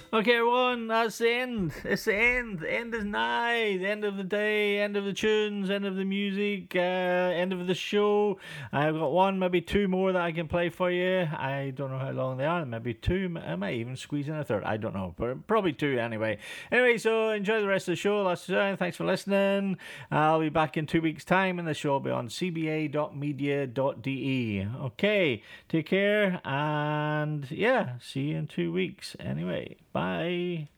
Okay, everyone, that's the end. It's the end. The end is nigh. The end of the day, end of the tunes, end of the music, end of the show. I've got one, maybe two more that I can play for you. I don't know how long they are. Maybe two. I might even squeeze in a third. I don't know, but probably two anyway. Anyway, so enjoy the rest of the show. Thanks for listening. I'll be back in 2 weeks' time, and the show will be on cba.media.de. Okay, take care, and yeah, see you in 2 weeks. Anyway, bye.